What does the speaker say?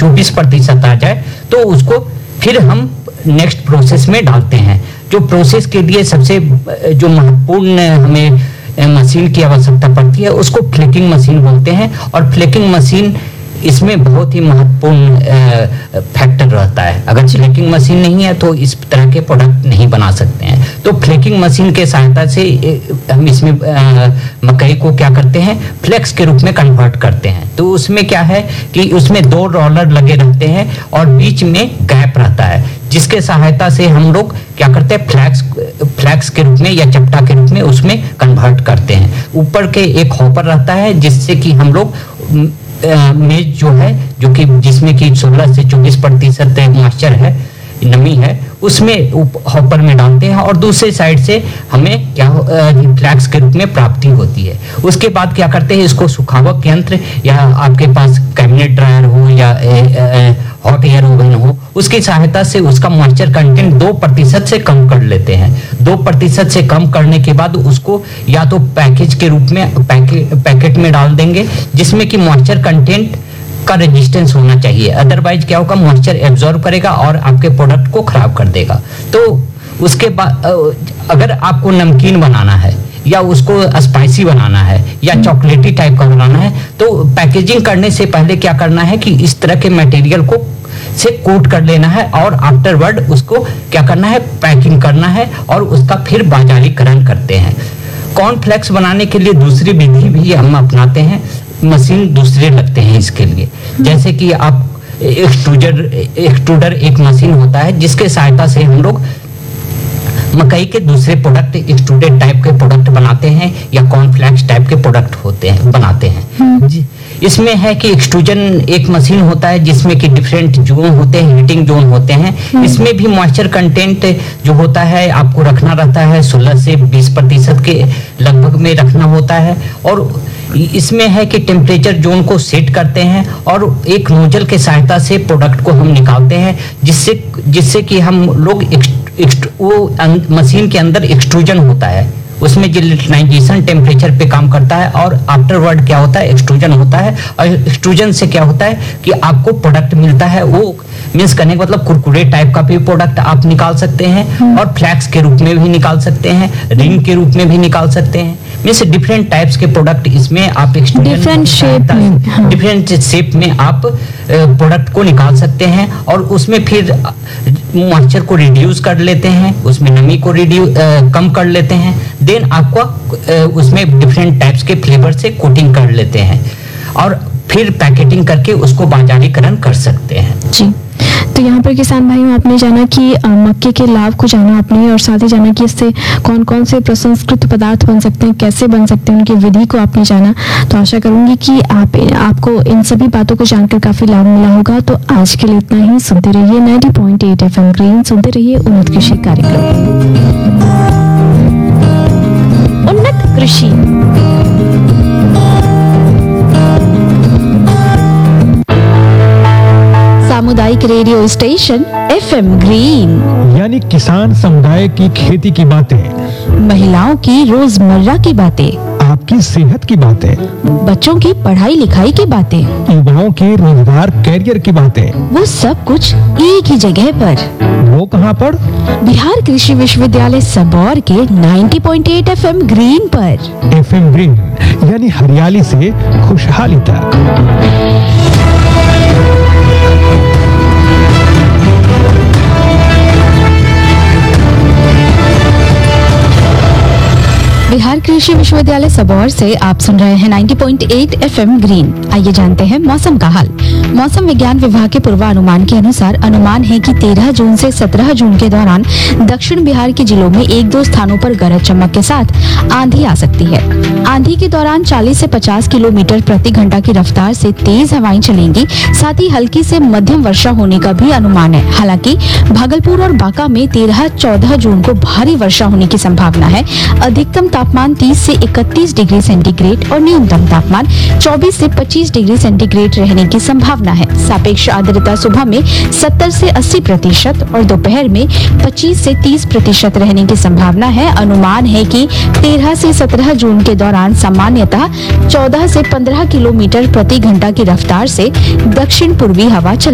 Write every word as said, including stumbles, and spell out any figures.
चौबीस प्रतिशत आ जाए तो उसको फिर हम नेक्स्ट प्रोसेस में डालते हैं। जो प्रोसेस के लिए सबसे जो महत्वपूर्ण हमें मशीन की आवश्यकता पड़ती है उसको फ्लेकिंग मशीन बोलते हैं, और फ्लेकिंग मशीन इसमें बहुत ही महत्वपूर्ण फैक्टर रहता है। अगर फ्लेकिंग मशीन नहीं है तो इस तरह के प्रोडक्ट नहीं बना सकते हैं। तो फ्लेकिंग मशीन के सहायता से हम इसमें मकई को क्या करते हैं, फ्लेक्स के रूप में कन्वर्ट करते हैं। तो उसमें क्या है कि उसमें दो रोलर लगे रहते हैं और बीच में गैप रहता है, जिसके सहायता से हम लोग क्या करते हैं, फ्लैक्स फ्लैक्स के रूप में या चपटा के रूप में उसमें कन्वर्ट करते हैं। ऊपर के एक हॉपर रहता है जिससे कि हम लोग मेज जो है, जो कि जिसमें कि सोलह से चौबीस प्रतिशत मॉइस्चर है, नमी है, उसमें हॉपर में डालते हैं और दूसरे साइड से हमें क्या फ्लैक्स के रूप में प्राप्ति होती है। उसके बाद क्या करते हैं, इसको सुखावक यंत्र या आपके पास कैबिनेट ड्रायर हो या हॉट एयर ओवन हो, उसकी सहायता से उसका मॉइस्चर कंटेंट दो प्रतिशत से कम कर लेते हैं। दो प्रतिशत से कम करने के बाद उसको या तो पैकेज के रूप में पैके, पैकेट में डाल देंगे जिसमें कि मॉइस्चर कंटेंट का रेजिस्टेंस होना चाहिए, अदरवाइज क्या होगा, मॉइस्चर एब्जॉर्ब करेगा और आपके प्रोडक्ट को खराब कर देगा। तो उसके बाद अगर आपको नमकीन बनाना है या उसको स्पाइसी बनाना है या चॉकलेटी टाइप का बनाना है, तो पैकेजिंग करने से पहले क्या करना है कि इस तरह के मटेरियल को से कोट कर लेना है और आफ्टरवर्ड उसको क्या करना है, पैकिंग करना है और उसका फिर बाजारीकरण करते हैं। कॉर्नफ्लेक्स बनाने के लिए दूसरी विधि भी हम अपनाते हैं, मशीन दूसरे लगते हैं इसके लिए। जैसे कि आप एक्सट्रूजर एक्सट्रूडर एक मशीन होता है जिसके सहायता से हम लोग मकई के दूसरे प्रोडक्ट एक्सट्रूडेड टाइप के प्रोडक्ट बनाते हैं या कॉर्नफ्लेक्स टाइप के प्रोडक्ट होते हैं बनाते हैं। इसमें है कि एक्सट्रूजन एक मशीन होता है जिसमें कि डिफरेंट जोन होते हैं, हीटिंग जोन होते हैं। इसमें भी मॉइस्चर कंटेंट जो होता है आपको रखना रहता है, सोलह से बीस प्रतिशत के लगभग में रखना होता है। और इसमें है कि टेम्परेचर जोन को सेट करते हैं और एक नोजल के सहायता से प्रोडक्ट को हम निकालते हैं, जिससे जिससे कि हम लोग वो मशीन के अंदर एक्सट्रूजन होता है, उसमें जिलेटिनाइजेशन टेम्परेचर पे काम करता है और आफ्टरवर्ड क्या होता है, एक्सट्रूजन होता है। और एक्सट्रूजन से क्या होता है कि आपको प्रोडक्ट मिलता है, वो मीन्स करने का मतलब कुरकुरे टाइप का भी प्रोडक्ट आप निकाल सकते हैं और फ्लैक्स के रूप में भी निकाल सकते हैं, रिंग के रूप में भी निकाल सकते हैं। मीन्स डिफरेंट टाइप्स के प्रोडक्ट इसमें आप डिफरेंट शेप में डिफरेंट शेप में आप प्रोडक्ट को निकाल सकते हैं और उसमें फिर मॉइस्चर को रिड्यूस कर लेते हैं, उसमें नमी को रिड्यूस कम कर लेते हैं। देन आपको उसमें डिफरेंट टाइप्स के फ्लेवर से कोटिंग कर लेते हैं और फिर पैकेटिंग करके उसको बाजारीकरण कर सकते हैं। जी, तो यहाँ पर किसान भाइयों आपने जाना कि मक्के के लाभ को जाना आपने और साथ ही जाना कि इससे कौन कौन से प्रसंस्कृत पदार्थ बन सकते हैं, कैसे बन सकते हैं, उनकी विधि को आपने जाना। तो आशा करूंगी कि आप आपको इन सभी बातों को जानकर काफी लाभ मिला होगा। तो आज के लिए इतना ही। सुनते रहिए नब्बे पॉइंट आठ एफएम ग्रीन, सुनते रहिए उन्नत कृषि कार्यक्रम। उन्नत कृषि सामुदायिक रेडियो स्टेशन एफएम ग्रीन, यानी किसान समुदाय की खेती की बातें, महिलाओं की रोजमर्रा की बातें, आपकी सेहत की बातें, बच्चों की पढ़ाई लिखाई की बातें, युवाओं के रोजगार कैरियर की बातें, वो सब कुछ एक ही जगह पर। वो कहाँ पर? बिहार कृषि विश्वविद्यालय सबौर के नब्बे पॉइंट आठ एफएम ग्रीन पर। एफएम ग्रीन यानी हरियाली से खुशहाली तक। बिहार कृषि विश्वविद्यालय सबौर से आप सुन रहे हैं नब्बे पॉइंट आठ एफएम ग्रीन। आइए जानते हैं मौसम का हाल। मौसम विज्ञान विभाग के पूर्वानुमान के अनुसार अनुमान है कि तेरह जून से सत्रह जून के दौरान दक्षिण बिहार के जिलों में एक दो स्थानों पर गरज चमक के साथ आंधी आ सकती है। आंधी के दौरान चालीस से पचास किलोमीटर प्रति घंटा की रफ्तार से तेज हवाएं चलेंगी। साथ ही हल्की से मध्यम वर्षा होने का भी अनुमान है। हालांकि भागलपुर और बांका में तेरह चौदह जून को भारी वर्षा होने की संभावना है। अधिकतम तापमान तीस से इकतीस डिग्री सेंटीग्रेड और न्यूनतम तापमान चौबीस से पच्चीस डिग्री सेंटीग्रेड रहने की संभावना है। सापेक्ष आर्द्रता सुबह में सत्तर से अस्सी प्रतिशत और दोपहर में पच्चीस से तीस प्रतिशत रहने की संभावना है। अनुमान है कि तेरह से सत्रह जून के दौरान सामान्यतः चौदह से पंद्रह किलोमीटर प्रति घंटा की रफ्तार से दक्षिण पूर्वी हवा चलेगी।